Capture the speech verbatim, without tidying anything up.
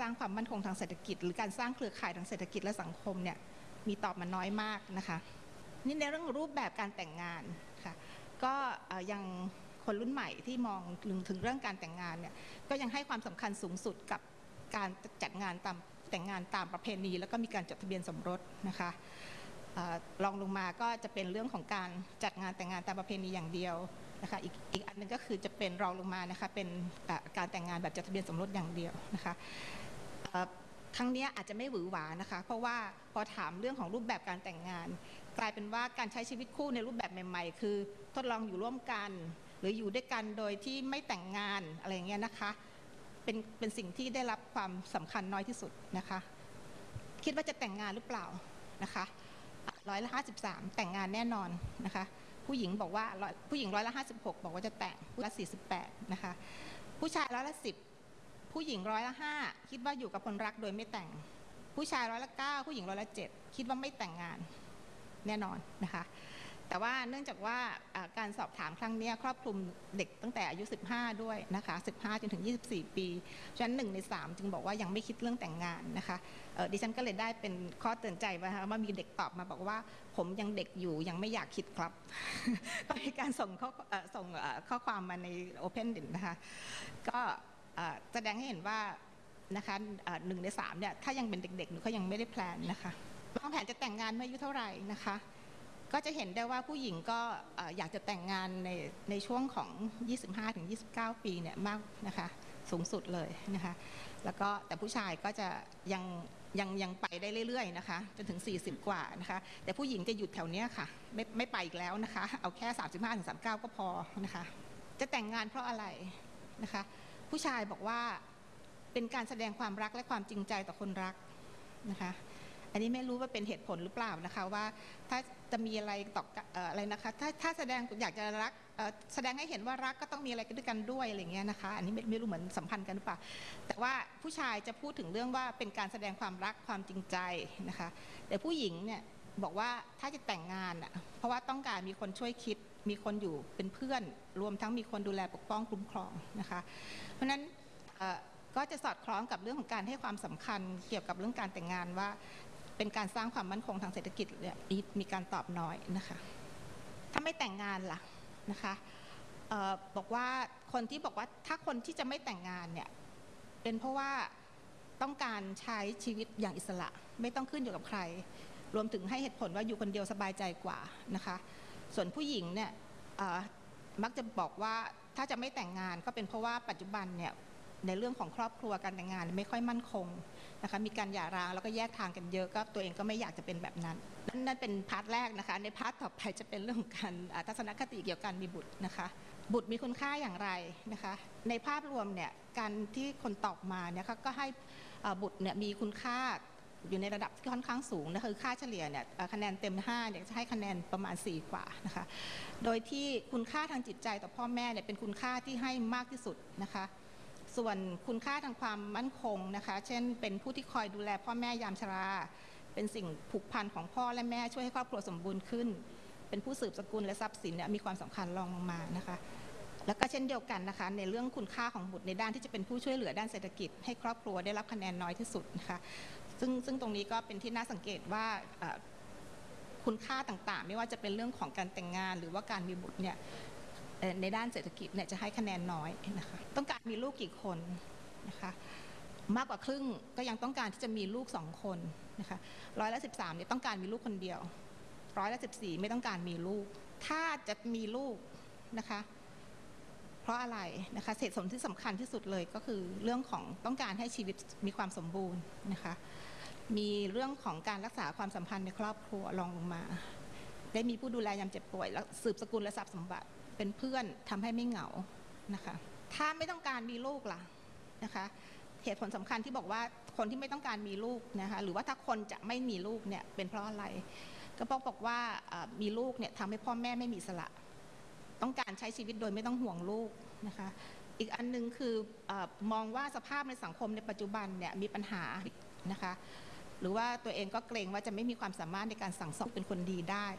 ร้างความมั่นคงทางเศรษฐกิจหรือการสร้างเครือข่ายทางเศรษฐกิจและสังคมเนี่ยมีตอบมาน้อยมากนะคะนี่ในเรื่องรูปแบบการแต่งงานค่ะก็ยังคนรุ่นใหม่ที่มองถึงเรื่องการแต่งงานเนี่ยก็ยังให้ความสำคัญสูงสุดกับการจัดงานตามแต่งงานตามประเพณีแล้วก็มีการจดทะเบียนสมรสนะคะรองลงมาก็จะเป็นเรื่องของการจัดงานแต่งงานตามประเพณีอย่างเดียวนะคะอีกอีกอันนึงก็คือจะเป็นรองลงมานะคะเป็นการแต่งงานแบบจดทะเบียนสมรสอย่างเดียวนะคะครั้งนี้อาจจะไม่หวือหวานะคะเพราะว่าพอถามเรื่องของรูปแบบการแต่งงานกลายเป็นว่าการใช้ชีวิตคู่ในรูปแบบใหม่ๆคือทดลองอยู่ร่วมกันหรืออยู่ด้วยกันโดยที่ไม่แต่งงานอะไรอย่างเงี้ยนะคะเป็นเป็นสิ่งที่ได้รับความสำคัญน้อยที่สุดนะคะคิดว่าจะแต่งงานหรือเปล่านะคะร้อยละห้าสิบสามแต่งงานแน่นอนนะคะผู้หญิงบอกว่าผู้หญิงร้อยละห้าสิบหกบอกว่าจะแต่งร้อยละสี่สิบแปดนะคะผู้ชายร้อยละสิบผู้หญิงร้อยละห้าคิดว่าอยู่กับคนรักโดยไม่แต่งผู้ชายร้อยละเก้าผู้หญิงร้อยละเจ็ดคิดว่าไม่แต่งงานแน่นอนนะคะแต่ว่าเนื่องจากว่าการสอบถามครั้งนี้ครอบคลุมเด็กตั้งแต่อายุสิบห้าด้วยนะคะสิบห้าจนถึงยี่สิบสี่ปีฉะนั้นหนึ่งในสามจึงบอกว่ายังไม่คิดเรื่องแต่งงานนะคะดิฉันก็เลยได้เป็นข้อเตือนใจว่ามีเด็กตอบมาบอกว่าผมยังเด็กอยู่ยังไม่อยากคิดครับก็มีการส่งข้อส่งข้อความมาใน Open นะคะก็แสดงให้เห็นว่านะคะหนึ่งในสามเนี่ยถ้ายังเป็นเด็กๆหนูเขายังไม่ได้แพลนนะคะวางแผนจะแต่งงานเมื่ออายุเท่าไหร่นะคะก็จะเห็นได้ว่าผู้หญิงก็อยากจะแต่งงานในในช่วงของ ยี่สิบห้าถึงยี่สิบเก้า ปีเนี่ยมากนะคะสูงสุดเลยนะคะแล้วก็แต่ผู้ชายก็จะยังยังยังไปได้เรื่อยๆนะคะจนถึงสี่สิบกว่านะคะแต่ผู้หญิงจะหยุดแถวเนี้ยค่ะไม่ไม่ไปอีกแล้วนะคะเอาแค่สามสิบห้าถึงสามสิบเก้าก็พอนะคะจะแต่งงานเพราะอะไรนะคะผู้ชายบอกว่าเป็นการแสดงความรักและความจริงใจต่อคนรักนะคะอันนี้ไม่รู้ว่าเป็นเหตุผลหรือเปล่านะคะว่าถ้าจะมีอะไรต่ออะไรนะคะถ้าถ้าแสดงอยากจะรักแสดงให้เห็นว่ารักก็ต้องมีอะไรกันด้วยกันด้วยอะไรเงี้ยนะคะอันนี้ไม่ไม่รู้เหมือนสัมพันธ์กันหรือเปล่าแต่ว่าผู้ชายจะพูดถึงเรื่องว่าเป็นการแสดงความรักความจริงใจนะคะแต่ผู้หญิงเนี่ยบอกว่าถ้าจะแต่งงานอ่ะเพราะว่าต้องการมีคนช่วยคิดมีคนอยู่เป็นเพื่อนรวมทั้งมีคนดูแลปกป้องคุ้มครองนะคะเพราะฉะนั้นก็จะสอดคล้องกับเรื่องของการให้ความสำคัญเกี่ยวกับเรื่องการแต่งงานว่าเป็นการสร้างความมั่นคงทางเศรษฐกิจเนี่ยมีการตอบน้อยนะคะถ้าไม่แต่งงานล่ะนะคะบอกว่าคนที่บอกว่าถ้าคนที่จะไม่แต่งงานเนี่ยเป็นเพราะว่าต้องการใช้ชีวิตอย่างอิสระไม่ต้องขึ้นอยู่กับใครรวมถึงให้เหตุผลว่าอยู่คนเดียวสบายใจกว่านะคะส่วนผู้หญิงเนี่ยมักจะบอกว่าถ้าจะไม่แต่งงานก็เป็นเพราะว่าปัจจุบันเนี่ยในเรื่องของครอบครัวการแต่งงานไม่ค่อยมั่นคงนะคะมีการหย่าร้างแล้วก็แยกทางกันเยอะก็ตัวเองก็ไม่อยากจะเป็นแบบนั้นนั่นเป็นพาร์ทแรกนะคะในพาร์ทต่อไปจะเป็นเรื่องของการทัศนคติเกี่ยวกับการมีบุตรนะคะบุตรมีคุณค่าอย่างไรนะคะในภาพรวมเนี่ยการที่คนตอบมาเนี่ยก็ให้บุตรเนี่ยมีคุณค่าอยู่ในระดับที่ค่อนข้างสูงนะคือค่าเฉลี่ยเนี่ยคะแนนเต็มห้าเนี่ยจะให้คะแนนประมาณสี่กว่านะคะโดยที่คุณค่าทางจิตใจต่อพ่อแม่เนี่ยเป็นคุณค่าที่ให้มากที่สุดนะคะส่วนคุณค่าทางความมั่นคงนะคะเช่นเป็นผู้ที่คอยดูแลพ่อแม่ยามชราเป็นสิ่งผูกพันของพ่อและแม่ช่วยให้ครอบครัวสมบูรณ์ขึ้นเป็นผู้สืบสกุลและทรัพย์สินเนี่ยมีความสำคัญรองลงมานะคะแล้วก็เช่นเดียวกันนะคะในเรื่องคุณค่าของบุตรในด้านที่จะเป็นผู้ช่วยเหลือด้านเศรษฐกิจให้ครอบครัวได้รับคะแนนน้อยที่สุดนะคะซึ่งซึ่งตรงนี้ก็เป็นที่น่าสังเกตว่าคุณค่าต่างๆไม่ว่าจะเป็นเรื่องของการแต่งงานหรือว่าการมีบุตรเนี่ยในด้านเศรษฐกิจเนี่ยจะให้คะแนนน้อยนะคะต้องการมีลูกกี่คนนะคะมากกว่าครึ่งก็ยังต้องการที่จะมีลูกสองคนนะคะร้อยละสิบสามเนี่ยต้องการมีลูกคนเดียวร้อยละสิบสี่ไม่ต้องการมีลูกถ้าจะมีลูกนะคะเพราะอะไรนะคะเหตุผลที่สำคัญที่สุดเลยก็คือเรื่องของต้องการให้ชีวิตมีความสมบูรณ์นะคะมีเรื่องของการรักษาความสัมพันธ์ในครอบครัวรองลงมาได้มีผู้ดูแลยามเจ็บป่วยแล้วสืบสกุลและทรัพย์สมบัติเป็นเพื่อนทำให้ไม่เหงานะคะถ้าไม่ต้องการมีลูกล่ะนะคะเหตุผลสำคัญที่บอกว่าคนที่ไม่ต้องการมีลูกนะคะหรือว่าถ้าคนจะไม่มีลูกเนี่ยเป็นเพราะอะไรก็บอกบอกว่ามีลูกเนี่ยทำให้พ่อแม่ไม่มีอิสระต้องการใช้ชีวิตโดยไม่ต้องห่วงลูกนะคะอีกอันนึงคือมองว่าสภาพในสังคมในปัจจุบันเนี่ยมีปัญหานะคะหรือว่าตัวเองก็เกรงว่าจะไม่มีความสามารถในการสั่งสอนเป็นคนดีได้